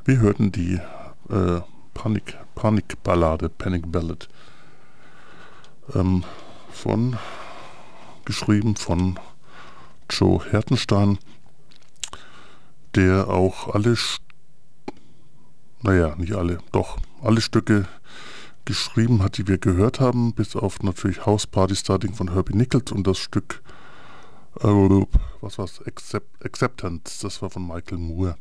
Wir hörten die Panikballade, Panic Ballad, geschrieben von Joe Hertenstein, der auch alle Stücke geschrieben hat, die wir gehört haben, bis auf natürlich House Party Starting von Herbie Nichols und das Stück Acceptance, das war von Michael Moore.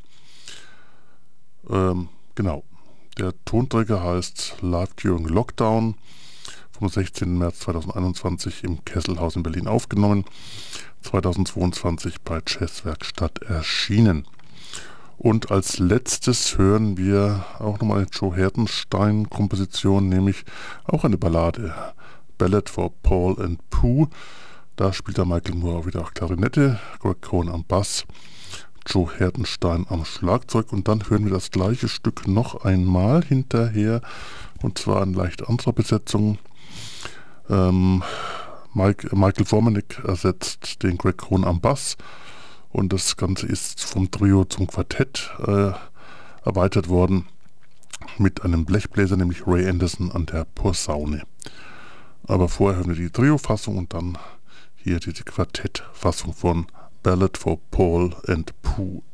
Genau. Der Tonträger heißt Live During Lockdown, vom 16. März 2021 im Kesselhaus in Berlin aufgenommen, 2022 bei Jazzwerkstatt erschienen. Und als letztes hören wir auch nochmal eine Joe Hertenstein-Komposition, nämlich auch eine Ballade, Ballad for Paul and Pooh. Da spielt der Michael Moore wieder Klarinette, Greg Cohn am Bass, Joe Hertenstein am Schlagzeug, und dann hören wir das gleiche Stück noch einmal hinterher, und zwar in leicht anderer Besetzung. Michael Formanek ersetzt den Greg Cohn am Bass, und das Ganze ist vom Trio zum Quartett erweitert worden mit einem Blechbläser, nämlich Ray Anderson an der Posaune. Aber vorher hören wir die Trio-Fassung und dann hier diese Quartettfassung von Ballad for Paul and Pooh.